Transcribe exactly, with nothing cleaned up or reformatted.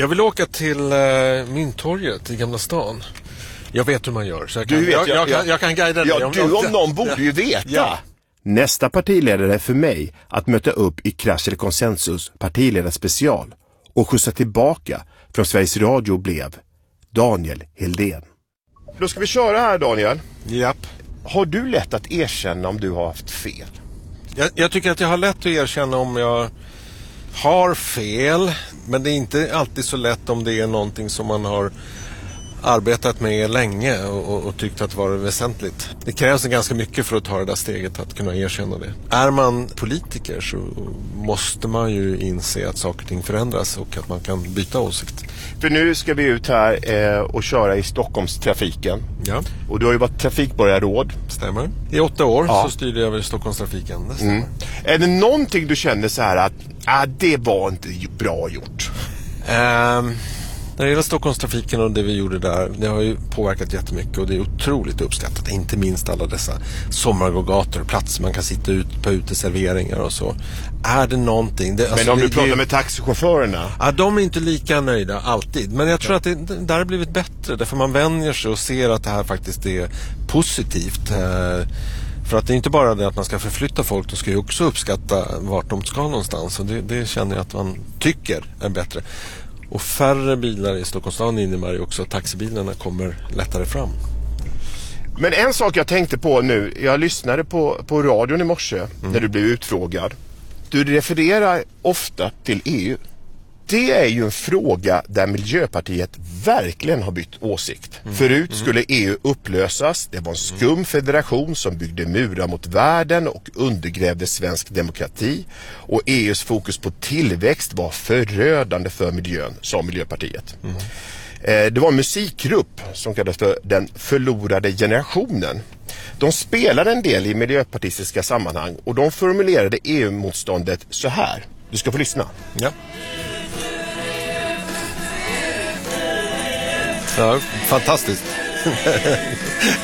Jag vill åka till eh, Mynttorget i Gamla stan. Jag vet hur man gör. Så jag, kan, Du vet, jag, jag, jag, kan, jag kan guida dig. Ja, om, du om, om någon borde ju veta. Ja. Nästa partiledare för mig att möta upp i Krasch eller Konsensus partiledarspecial och skjutsa tillbaka från Sveriges Radio blev Daniel Hildén. Då ska vi köra här, Daniel. Japp. Har du lätt att erkänna om du har haft fel? Jag, jag tycker att jag har lätt att erkänna om jag har fel. Men det är inte alltid så lätt om det är någonting som man har arbetat med länge och, och, och tyckt att vara väsentligt. Det krävs ganska mycket för att ta det där steget att kunna erkänna det. Är man politiker så måste man ju inse att saker och ting förändras och att man kan byta åsikt. För nu ska vi ut här eh, och köra i Stockholmstrafiken. Ja. Och du har ju varit trafikborgarråd. Stämmer. I åtta år Ja. så styrde jag över Stockholmstrafiken. Det stämmer. Mm. Är det någonting du känner så här att ah, det var inte bra gjort? Um, när det gäller Stockholmstrafiken och det vi gjorde där, det har ju påverkat jättemycket och det är otroligt uppskattat. Inte minst alla dessa sommargågator, platser man kan sitta ut på uteserveringar och så. Är det någonting... Det, Men alltså, om du det, pratar det, med taxichaufförerna? Ja, de är inte lika nöjda alltid. Men jag tror att det där har blivit bättre. Därför man vänjer sig och ser att det här faktiskt är positivt. För att det är inte bara det att man ska förflytta folk. De ska ju också uppskatta vart de ska någonstans. Och det, det känner jag att man tycker är bättre. Och färre bilar i Stockholms stad innebär ju också att taxibilarna kommer lättare fram. Men en sak jag tänkte på nu, jag lyssnade på, på radion i morse mm. när du blev utfrågad. Du refererar ofta till E U. Det är ju en fråga där Miljöpartiet verkligen har bytt åsikt. Mm. Förut skulle E U upplösas, det var en skum federation som byggde murar mot världen och undergrävde svensk demokrati. Och E U:s fokus på tillväxt var förödande för miljön, sa Miljöpartiet. Mm. Det var en musikgrupp som kallades för den förlorade generationen. De spelade en del i miljöpartistiska sammanhang och de formulerade E U-motståndet så här. Du ska få lyssna. Ja. Ja, fantastiskt.